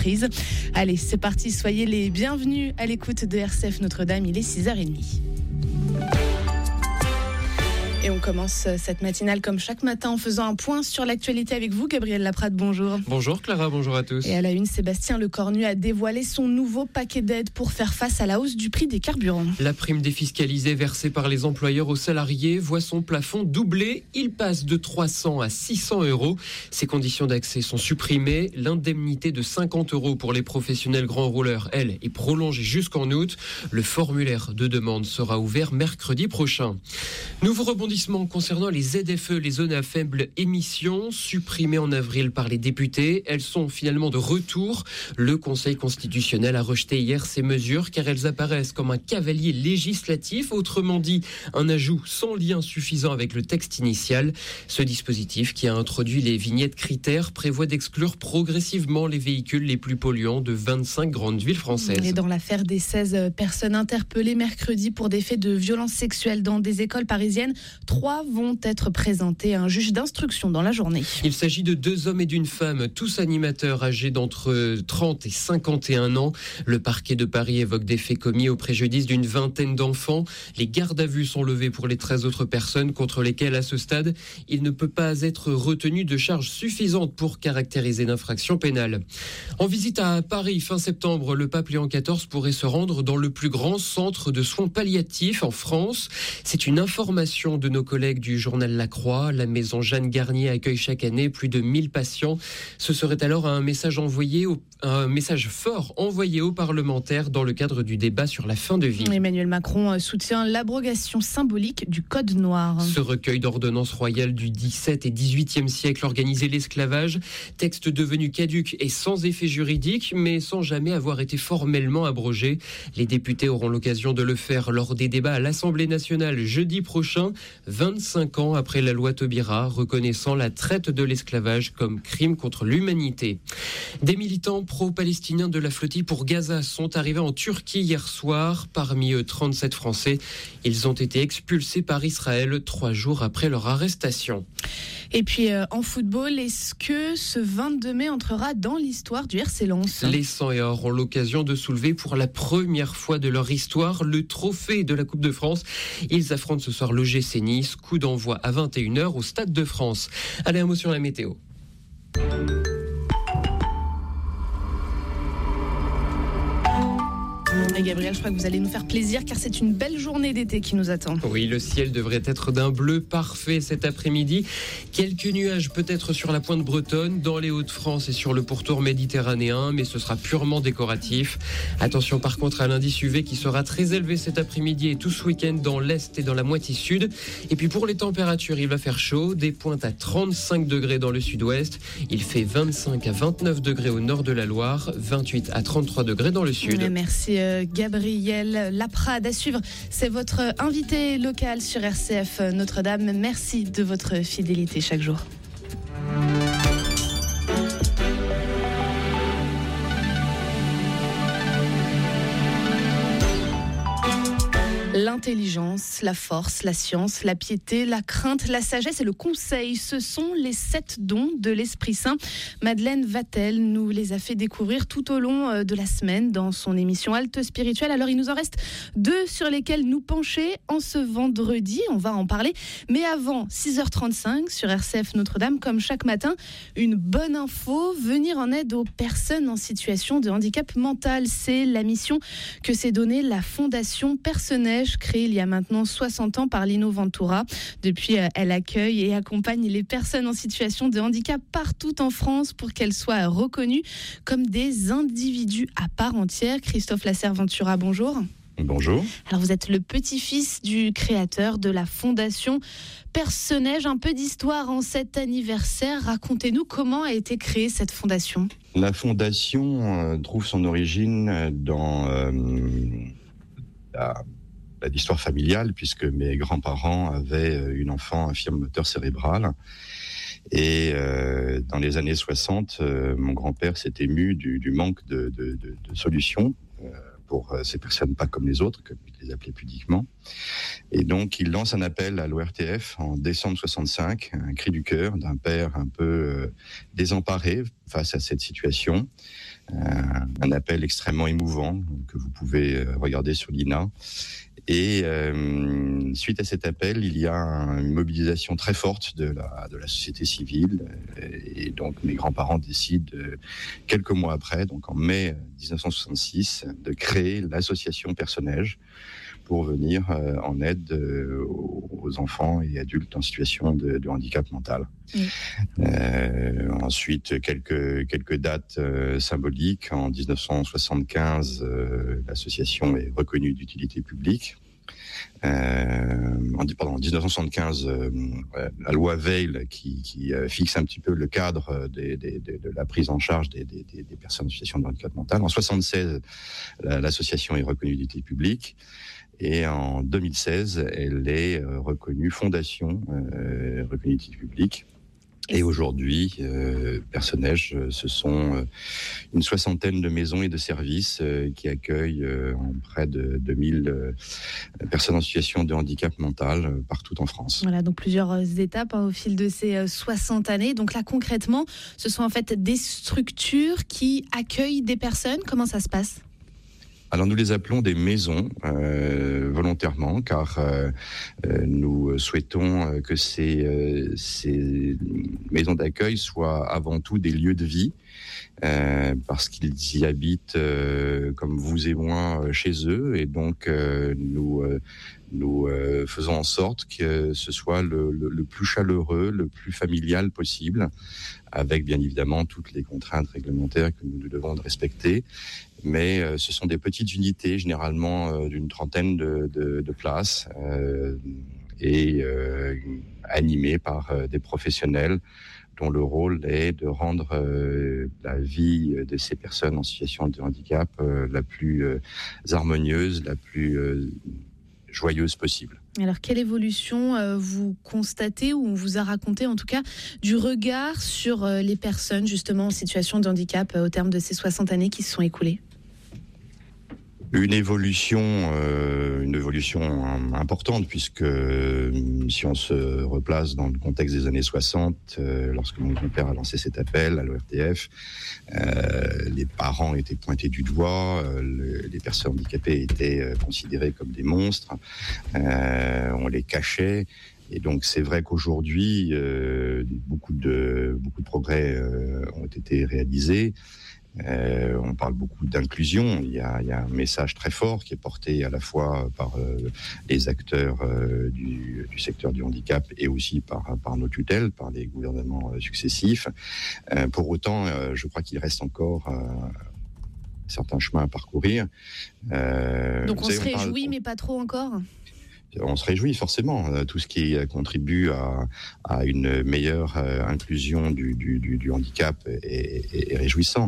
Allez, c'est parti, soyez les bienvenus à l'écoute de RCF Notre-Dame, il est 6h30. Et on commence cette matinale comme chaque matin en faisant un point sur l'actualité avec vous, Gabriel Laprade, bonjour. Bonjour Clara, bonjour à tous. Et à la une, Sébastien Lecornu a dévoilé son nouveau paquet d'aides pour faire face à la hausse du prix des carburants. La prime défiscalisée versée par les employeurs aux salariés voit son plafond doubler. Il passe de 300 à 600 euros. Ses conditions d'accès sont supprimées. L'indemnité de 50 euros pour les professionnels grands rouleurs, elle, est prolongée jusqu'en août. Le formulaire de demande sera ouvert mercredi prochain. Nouveau rebondissement concernant les ZFE, les zones à faible émission, supprimées en avril par les députés. Elles sont finalement de retour. Le Conseil constitutionnel a rejeté hier ces mesures car elles apparaissent comme un cavalier législatif, autrement dit un ajout sans lien suffisant avec le texte initial. Ce dispositif, qui a introduit les vignettes critères, prévoit d'exclure progressivement les véhicules les plus polluants de 25 grandes villes françaises. Et dans l'affaire des 16 personnes interpellées mercredi pour des faits de violences sexuelles dans des écoles parisiennes, 3 vont être présentés à un juge d'instruction dans la journée. Il s'agit de 2 hommes et d'une femme, tous animateurs âgés d'entre 30 et 51 ans. Le parquet de Paris évoque des faits commis au préjudice d'une vingtaine d'enfants. Les gardes à vue sont levés pour les 13 autres personnes contre lesquelles, à ce stade, il ne peut pas être retenu de charges suffisantes pour caractériser l'infraction pénale. En visite à Paris, fin septembre, le pape Léon XIV pourrait se rendre dans le plus grand centre de soins palliatifs en France. C'est une information de nos collègues du journal La Croix. La maison Jeanne Garnier accueille chaque année plus de 1000 patients. Ce serait alors un message fort envoyé aux parlementaires dans le cadre du débat sur la fin de vie. Emmanuel Macron soutient l'abrogation symbolique du Code noir. Ce recueil d'ordonnances royales du XVIIe et XVIIIe siècle organisait l'esclavage, texte devenu caduc et sans effet juridique, mais sans jamais avoir été formellement abrogé. Les députés auront l'occasion de le faire lors des débats à l'Assemblée nationale jeudi prochain, 25 ans après la loi Taubira, reconnaissant la traite de l'esclavage comme crime contre l'humanité. Des militants pro-palestiniens de la flottille pour Gaza sont arrivés en Turquie hier soir. Parmi eux, 37 Français. Ils ont été expulsés par Israël 3 jours après leur arrestation. Et puis en football, est-ce que ce 22 mai entrera dans l'histoire du RC Lens ? Les 100 et or ont l'occasion de soulever pour la première fois de leur histoire le trophée de la Coupe de France. Ils affrontent ce soir l'OGC Nice, coup d'envoi à 21h au Stade de France. Allez, un mot sur la météo. Et Gabriel, je crois que vous allez nous faire plaisir car c'est une belle journée d'été qui nous attend. Oui, le ciel devrait être d'un bleu parfait cet après-midi. Quelques nuages peut-être sur la pointe bretonne, dans les Hauts-de-France et sur le pourtour méditerranéen, mais ce sera purement décoratif. Attention par contre à l'indice UV qui sera très élevé cet après-midi et tout ce week-end dans l'Est et dans la moitié sud. Et puis pour les températures, il va faire chaud, des pointes à 35 degrés dans le sud-ouest. Il fait 25 à 29 degrés au nord de la Loire, 28 à 33 degrés dans le sud. Merci Gabriel Laprade. À suivre, c'est votre invité local sur RCF Notre-Dame. Merci de votre fidélité chaque jour. L'intelligence, la force, la science, la piété, la crainte, la sagesse et le conseil, ce sont les 7 dons de l'Esprit Saint. Madeleine Vatel nous les a fait découvrir tout au long de la semaine dans son émission Halte Spirituelle. Alors il nous en reste 2 sur lesquels nous pencher en ce vendredi, on va en parler. Mais avant, 6h35 sur RCF Notre-Dame, comme chaque matin, une bonne info, venir en aide aux personnes en situation de handicap mental. C'est la mission que s'est donnée la Fondation Personnage, créée il y a maintenant 60 ans par Lino Ventura. Depuis, elle accueille et accompagne les personnes en situation de handicap partout en France pour qu'elles soient reconnues comme des individus à part entière. Christophe Lasserre Ventura, bonjour. Bonjour. Alors vous êtes le petit-fils du créateur de la Fondation Personnage. Un peu d'histoire en cet anniversaire. Racontez-nous comment a été créée cette fondation. La fondation trouve son origine dans l'histoire familiale, puisque mes grands-parents avaient une enfant infirme moteur cérébral. Et dans les années 60, mon grand-père s'est ému du manque de solutions pour ces personnes pas comme les autres, comme il les appelait pudiquement. Et donc, il lance un appel à l'ORTF en décembre 65, un cri du cœur d'un père un peu désemparé face à cette situation. Un appel extrêmement émouvant que vous pouvez regarder sur l'INA. Et suite à cet appel, il y a une mobilisation très forte de la société civile. Et donc mes grands-parents décident, quelques mois après, donc en mai 1966, de créer l'association Personneige pour venir en aide aux enfants et adultes en situation de handicap mental. Oui. Ensuite, quelques dates symboliques. En 1975, l'association est reconnue d'utilité publique. En 1975, la loi Veil qui fixe un petit peu le cadre de la prise en charge des personnes en situation de handicap mental. En 1976, l'association est reconnue d'utilité publique. Et en 2016, elle est reconnue fondation reconnue d'utilité publique. Et aujourd'hui, Personneige, ce sont une soixantaine de maisons et de services qui accueillent près de 2000 personnes en situation de handicap mental partout en France. Voilà, donc plusieurs étapes au fil de ces 60 années. Donc là, concrètement, ce sont en fait des structures qui accueillent des personnes. Comment ça se passe ? Alors nous les appelons des maisons volontairement, car nous souhaitons que ces maisons d'accueil soient avant tout des lieux de vie, parce qu'ils y habitent comme vous et moi chez eux, et donc nous faisons en sorte que ce soit le plus chaleureux, le plus familial possible, avec bien évidemment toutes les contraintes réglementaires que nous devons respecter. Mais ce sont des petites unités, généralement d'une trentaine de places, et animées par des professionnels dont le rôle est de rendre la vie de ces personnes en situation de handicap la plus harmonieuse, la plus joyeuse possible. Alors, quelle évolution vous constatez, ou on vous a raconté en tout cas, du regard sur les personnes justement en situation de handicap au terme de ces 60 années qui se sont écoulées ? Une évolution importante, puisque si on se replace dans le contexte des années 60, lorsque mon grand-père a lancé cet appel à l'ORTF, les parents étaient pointés du doigt, les personnes handicapées étaient considérées comme des monstres, on les cachait. Et donc c'est vrai qu'aujourd'hui, beaucoup de progrès ont été réalisés. On parle beaucoup d'inclusion. Il y a un message très fort qui est porté à la fois par les acteurs du secteur du handicap et aussi par nos tutelles, par les gouvernements successifs. Pour autant, je crois qu'il reste encore certains chemins à parcourir. Donc on se réjouit, mais pas trop encore ? On se réjouit forcément. Tout ce qui contribue à une meilleure inclusion du handicap est réjouissant.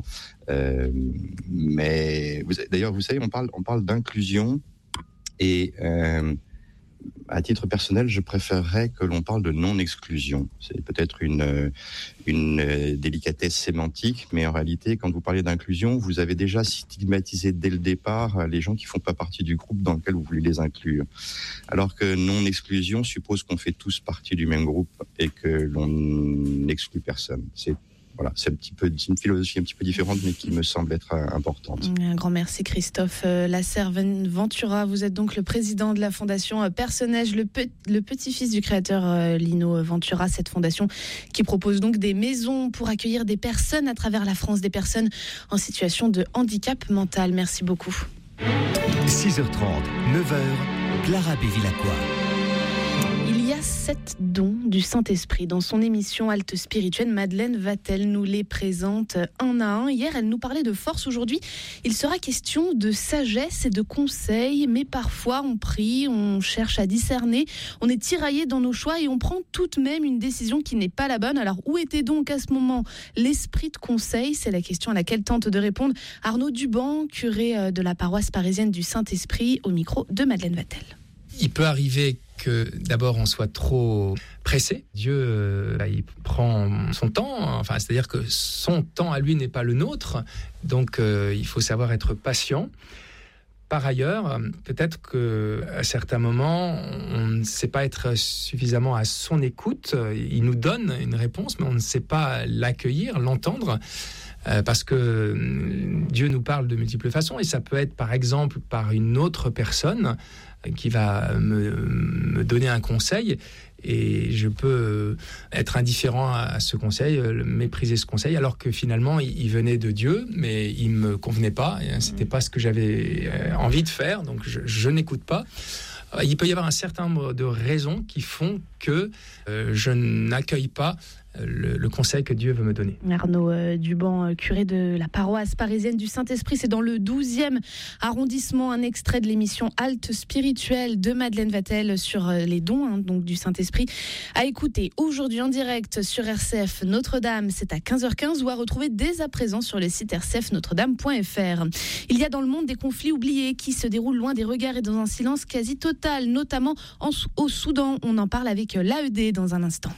Mais d'ailleurs, vous savez, on parle d'inclusion, et à titre personnel, je préférerais que l'on parle de non-exclusion. C'est peut-être une délicatesse sémantique, mais en réalité, quand vous parlez d'inclusion, vous avez déjà stigmatisé dès le départ les gens qui ne font pas partie du groupe dans lequel vous voulez les inclure. Alors que non-exclusion suppose qu'on fait tous partie du même groupe et que l'on n'exclut personne. C'est une philosophie un petit peu différente, mais qui me semble être importante. Un grand merci Christophe Lasserre-Ventura. Vous êtes donc le président de la fondation Personneige, le petit-fils du créateur Lino Ventura. Cette fondation qui propose donc des maisons pour accueillir des personnes à travers la France, des personnes en situation de handicap mental. Merci beaucoup. 6h30, 9h, Clara Bévilacqua. Il y a 7 dons du Saint-Esprit. Dans son émission Halte Spirituelle, Madeleine Vatel nous les présente un à un. Hier, elle nous parlait de force. Aujourd'hui, il sera question de sagesse et de conseils. Mais parfois, on prie, on cherche à discerner, on est tiraillé dans nos choix et on prend tout de même une décision qui n'est pas la bonne. Alors, où était donc à ce moment l'esprit de conseil ? C'est la question à laquelle tente de répondre Arnaud Duban, curé de la paroisse parisienne du Saint-Esprit, au micro de Madeleine Vatel. Il peut arriver que d'abord on soit trop pressé. Dieu, il prend son temps, c'est-à-dire que son temps à lui n'est pas le nôtre, donc il faut savoir être patient. Par ailleurs, peut-être qu'à certains moments, on ne sait pas être suffisamment à son écoute. Il nous donne une réponse, mais on ne sait pas l'accueillir, l'entendre. Parce que Dieu nous parle de multiples façons, et ça peut être par exemple par une autre personne qui va me donner un conseil, et je peux être indifférent à ce conseil, mépriser ce conseil, alors que finalement il venait de Dieu, mais il me convenait pas, et c'était pas ce que j'avais envie de faire, donc je n'écoute pas. Il peut y avoir un certain nombre de raisons qui font que je n'accueille pas le conseil que Dieu veut me donner. Arnaud Duban, curé de la paroisse parisienne du Saint-Esprit, c'est dans le 12e arrondissement, un extrait de l'émission Halte spirituelle de Madeleine Vatel sur les dons donc du Saint-Esprit. À écouter aujourd'hui en direct sur RCF Notre-Dame, c'est à 15h15, ou à retrouver dès à présent sur le site rcfnotredame.fr. Il y a dans le monde des conflits oubliés qui se déroulent loin des regards et dans un silence quasi total, notamment au Soudan. On en parle avec l'AED dans un instant.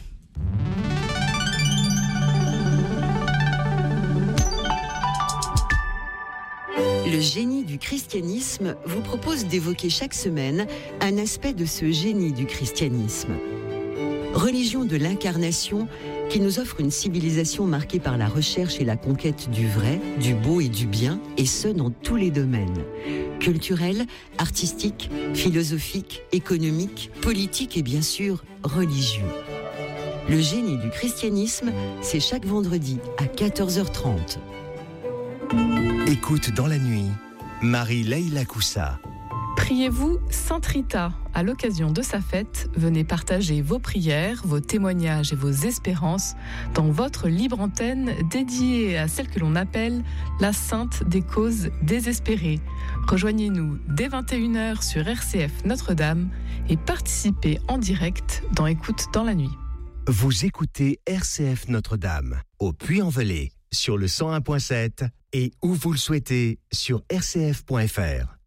Le génie du christianisme vous propose d'évoquer chaque semaine un aspect de ce génie du christianisme. Religion de l'incarnation qui nous offre une civilisation marquée par la recherche et la conquête du vrai, du beau et du bien, et ce dans tous les domaines. Culturel, artistique, philosophique, économique, politique et bien sûr religieux. Le génie du christianisme, c'est chaque vendredi à 14h30. Écoute dans la nuit, Marie-Leila Koussa. Priez-vous Sainte Rita. À l'occasion de sa fête, venez partager vos prières, vos témoignages et vos espérances dans votre libre antenne dédiée à celle que l'on appelle la Sainte des causes désespérées. Rejoignez-nous dès 21h sur RCF Notre-Dame et participez en direct dans Écoute dans la nuit. Vous écoutez RCF Notre-Dame, au Puy-en-Velay, sur le 101.7 et où vous le souhaitez sur rcf.fr.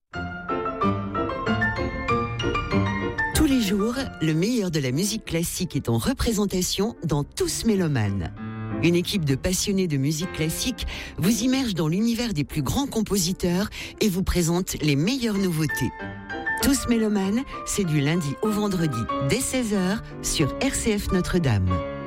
Tous les jours, le meilleur de la musique classique est en représentation dans Tous Mélomanes. Une équipe de passionnés de musique classique vous immerge dans l'univers des plus grands compositeurs et vous présente les meilleures nouveautés. Tous Mélomanes, c'est du lundi au vendredi dès 16h sur RCF Notre-Dame.